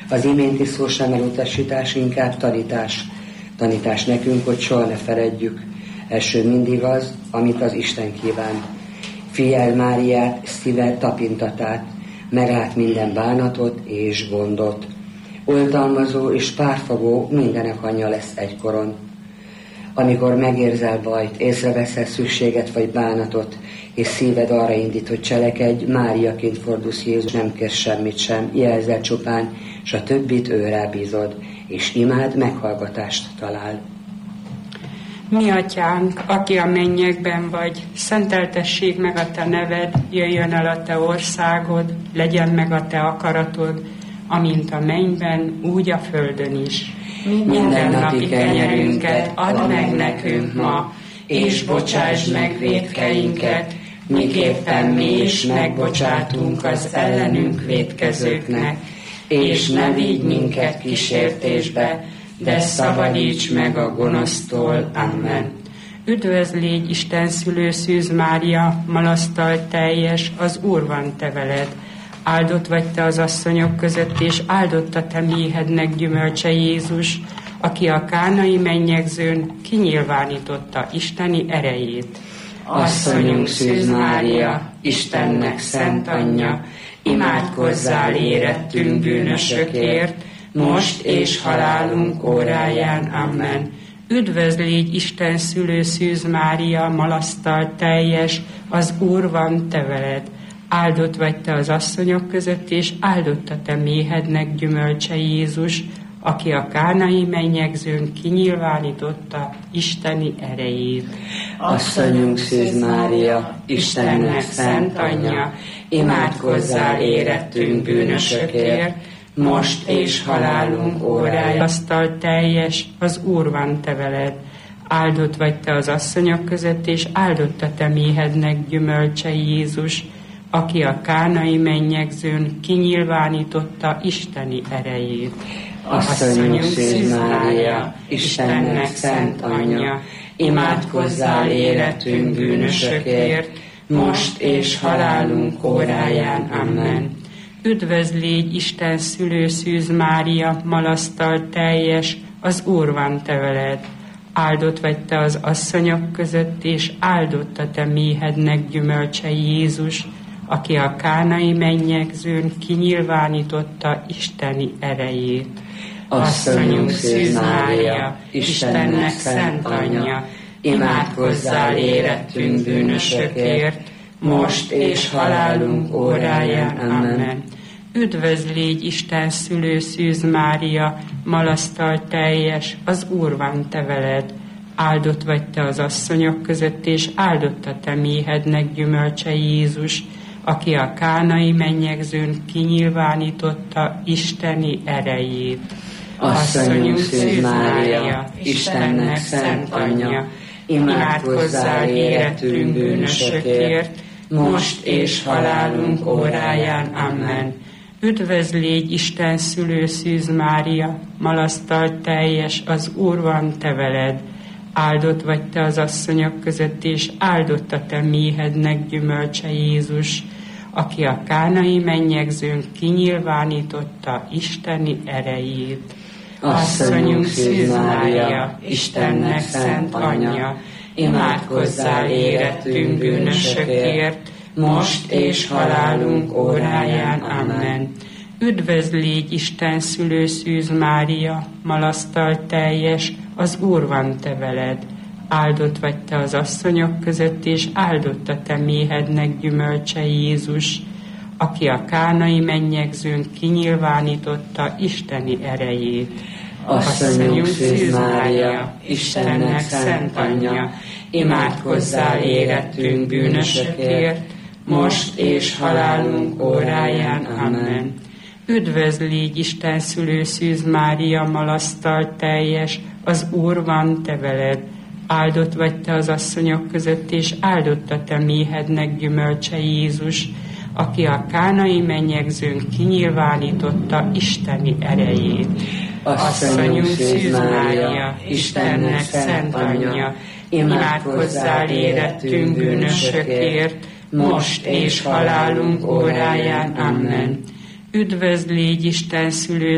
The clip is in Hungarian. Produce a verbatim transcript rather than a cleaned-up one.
Az iménti szó sem elutasítás, inkább tanítás. Tanítás nekünk, hogy soha ne feledjük. Első mindig az, amit az Isten kíván. Figyelj Máriát, szíve tapintatát, meglát minden bánatot és gondot. Oltalmazó és párfogó mindenek anyja lesz egykoron. Amikor megérzel bajt, észreveszel szükséget vagy bánatot, és szíved arra indít, hogy cselekedj, Máriaként fordulsz Jézus, nem kérsz semmit sem, jelzel csupán, s a többit őrá bízod, és imád meghallgatást talál. Mi atyánk, aki a mennyekben vagy, szenteltessék meg a te neved, jöjjön el a te országod, legyen meg a te akaratod, amint a mennyben, úgy a földön is. Minden napi kenyerünket add meg nekünk ma, és bocsásd meg vétkeinket, miképpen mi is megbocsátunk az ellenünk vétkezőknek, és ne vigy minket kísértésbe, de szabadíts meg a gonosztól. Amen. Üdvözl légy Isten szülő Szűz Mária, malasztal teljes, az Úr van te veled. Áldott vagy te az asszonyok között, és áldott a te méhednek gyümölcse Jézus, aki a kánai mennyegzőn kinyilvánította isteni erejét. Asszonyunk Szűz Mária, Istennek szent anyja, imádkozzál érettünk bűnösökért, most és halálunk óráján. Amen. Üdvözl légy Isten szülő Szűz Mária, malasztal teljes, az Úr van te veled. Áldott vagy te az asszonyok között, és áldott a te méhednek gyümölcse Jézus, aki a kánai mennyegzőn kinyilvánította isteni erejét. Asszonyunk Szűz Mária, Istennek szent anyja, imádkozzál érettünk bűnösökért, most és halálunk óráján. Asztal teljes, az Úr van te veled. Áldott vagy te az asszonyok között, és áldott a te méhednek gyümölcse Jézus, aki a kánai mennyegzőn kinyilvánította isteni erejét. Asszonyunk Szűz Mária, Istennek szent anyja, imádkozzál érettünk bűnösökért, most és halálunk óráján. Amen. Üdvözl légy Isten szülő Szűz Mária, malasztal teljes, az Úr van te veled. Áldott vagy te az asszonyok között, és áldott a te méhednek gyümölcse Jézus, aki a kánai mennyegzőn kinyilvánította isteni erejét. Asszonyunk Szűz Mária, Istennek szent anyja, imádkozzál érettünk bűnösökért, most és halálunk óráján. Amen. Üdvözl légy Isten szülő Szűz Mária, malasztal teljes, az Úr van te veled. Áldott vagy te az asszonyok között, és áldott a te méhednek gyümölcse Jézus, aki a kánai mennyegzőn kinyilvánította isteni erejét. Asszonyunk Szűz Mária, Istennek szent anyja, imádkozzál érettünk bűnösökért, most és halálunk óráján. Amen. Üdvözl légy Isten szülő Szűz Mária, malasztal teljes, az Úr van te veled. Áldott vagy te az asszonyok között, és áldott a te méhednek gyümölcse Jézus, aki a kánai mennyegzőn kinyilvánította isteni erejét. Asszonyunk Szűz Mária, Istennek szent anyja, imádkozzál érettünk bűnösökért, most és halálunk óráján. Amen. Üdvözl légy Isten szülő Szűz Mária, malasztal teljes, az Úr van te veled. Áldott vagy te az asszonyok között, és áldott a te méhednek gyümölcse Jézus, aki a kánai mennyegzőn kinyilvánította isteni erejét. Asszonyunk Szűz Mária, Istennek szent anyja, imádkozzál érettünk bűnösökért, most és halálunk óráján. Amen. Üdvözl légy Isten szülő Szűz Mária, malasztal teljes, az Úr van te veled. Áldott vagy te az asszonyok között, és áldott a te méhednek gyümölcse Jézus, aki a kánai mennyegzőn kinyilvánította isteni erejét. Asszonyunk Szűz Mária, Istennek szent anyja, imádkozzál érettünk bűnösökért, most és halálunk óráján. Amen. Üdvözl légy Isten szülő